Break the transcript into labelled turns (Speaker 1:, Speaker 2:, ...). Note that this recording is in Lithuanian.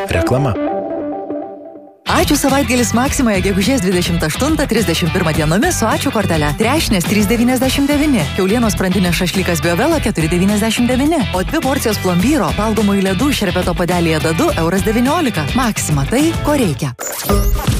Speaker 1: Reklama.
Speaker 2: Ačiū savaitgalis Maksimoje gegužės 28-31 dienomis su ačiū kortele. Trešnės 3,99, kiaulienos sprandinės šašlykas Biovela 4,99, o 2 porcijos plombyro valgomųjų ledų šerbeto puodelyje dadu €19. Maksima, tai ko reikia.